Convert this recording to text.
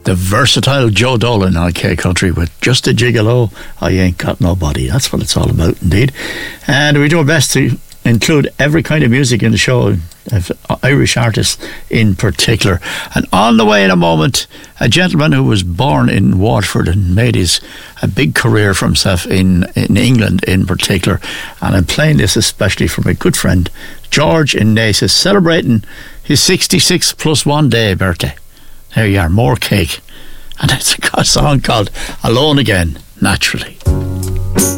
the versatile Joe Dolan on K Country with Just a Gigolo, I Ain't Got Nobody. That's what it's all about, indeed. And we do our best to include every kind of music in the show, Irish artists in particular. And on the way in a moment, a gentleman who was born in Waterford and made a big career for himself in England in particular. And I'm playing this especially for my good friend George in Naas, celebrating his 66 plus 1 day birthday. There you are, more cake. And it's a song called Alone Again, naturally.